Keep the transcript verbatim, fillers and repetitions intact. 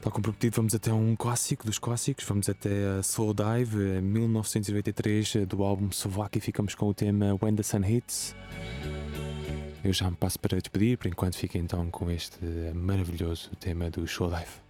Tal como prometido, vamos até um clássico dos clássicos. Vamos até a Slow Dive, em mil novecentos e noventa e três, do álbum Slovak, e ficamos com o tema When the Sun Hits. Eu já me passo para despedir, por enquanto fiquem então com este maravilhoso tema do Slow Dive.